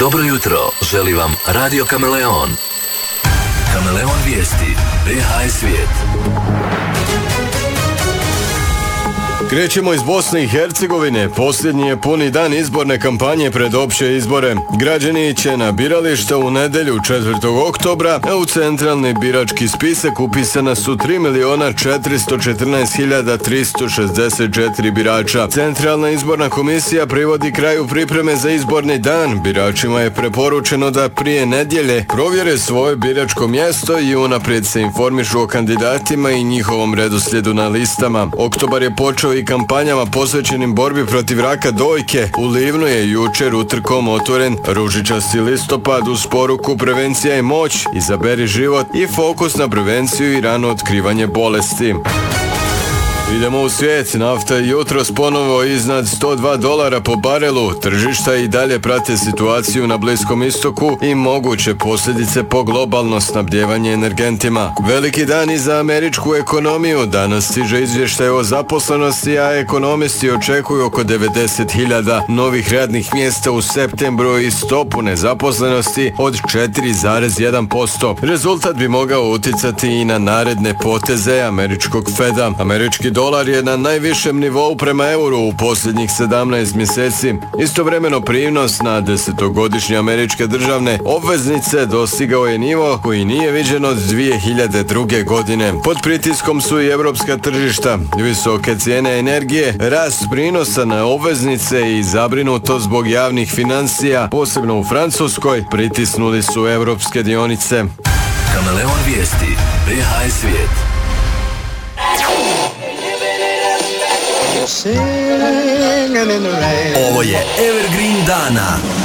Dobro jutro, želi vam Radio Kameleon. Kameleon vijesti, BH svijet. Krećemo iz Bosne i Hercegovine. Posljednji je puni dan izborne kampanje pred opće izbore. Građani će na birališta u nedjelju 4. oktobra, a u centralni birački spisak upisana su 3.414.364 birača. Centralna izborna komisija privodi kraju pripreme za izborni dan. Biračima je preporučeno da prije nedjelje provjere svoje biračko mjesto i unaprijed se informišu o kandidatima i njihovom redoslijedu na listama. Oktobar je počeo i kampanjama posvećenim borbi protiv raka dojke. U Livnu je jučer utrkom otvoren ružičasti listopad uz poruku prevencija je moć, izaberi život i fokus na prevenciju i rano otkrivanje bolesti. Idemo u svijet. Nafta je jutros ponovo iznad $102 po barelu. Tržišta i dalje prate situaciju na Bliskom istoku i moguće posljedice po globalno snabdijevanje energentima. Veliki dan i za američku ekonomiju. Danas stiže izvještaj o zaposlenosti, a ekonomisti očekuju oko 90.000 novih radnih mjesta u septembru i stopu nezaposlenosti od 4,1%. Rezultat bi mogao uticati i na naredne poteze američkog Feda. Američki dolar je na najvišem nivou prema euru u posljednjih 17 mjeseci. Istovremeno prinos na 10-godišnje američke državne obveznice dostigao je nivo koji nije viđen od 2002. godine. Pod pritiskom su i evropska tržišta. Visoke cijene energije, rast prinosa na obveznice i zabrinuto zbog javnih financija, posebno u Francuskoj, pritisnuli su evropske dionice. Kameleon vijesti, BH svijet. Ovo je Evergreen dana.